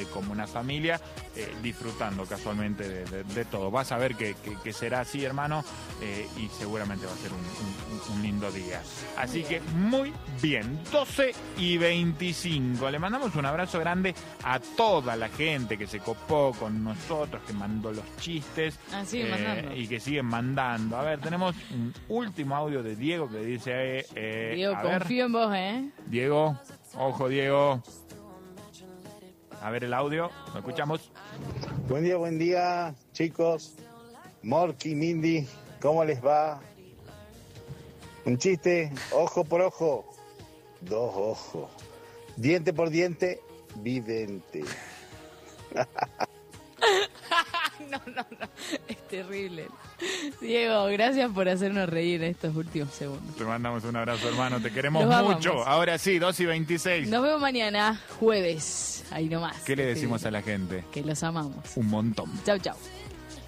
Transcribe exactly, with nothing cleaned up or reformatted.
como una familia, eh, disfrutando casualmente de, de, de todo. Vas a ver que, que, que será así, hermano, eh, y seguramente va a ser un, un, un lindo día. Así que muy bien, doce y veinticinco. Le mandamos un abrazo grande a toda la gente que se copó con nosotros, que mandó los chistes. Ah, sigue eh, mandando. Y que siguen mandando. A ver, tenemos un último audio de Diego que dice... Eh, eh, Diego, a ver, confío en vos, ¿eh? Diego, ojo Diego. A ver el audio, ¿lo escuchamos? Buen día, buen día, chicos. Morky, Mindy, ¿cómo les va? Un chiste, ojo por ojo, dos ojos. Diente por diente, vidente. No, no, no. Es terrible. Diego, gracias por hacernos reír en estos últimos segundos. Te mandamos un abrazo, hermano. Te queremos Nos mucho. amamos. Ahora sí, dos y veintiséis. Nos vemos mañana, jueves. Ahí nomás. ¿Qué le decimos a la gente? Que los amamos. Un montón. Chau, chau.